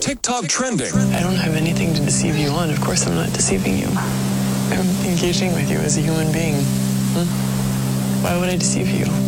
TikTok trending. I don't have anything to deceive you on. Of course I'm not deceiving you. I'm engaging with you as a human being. Why would I deceive you?